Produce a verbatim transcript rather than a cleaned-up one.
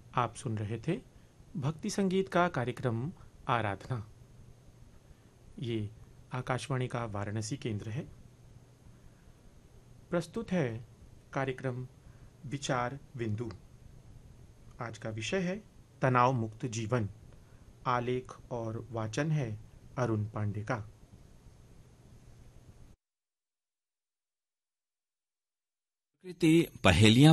आप सुन रहे थे भक्ति संगीत का कार्यक्रम आराधना। ये आकाशवाणी का वाराणसी केंद्र है। प्रस्तुत है कार्यक्रम विचार बिंदु। आज का विषय है तनाव मुक्त जीवन। आलेख और वाचन है अरुण पांडे का। प्रकृति पहेलियां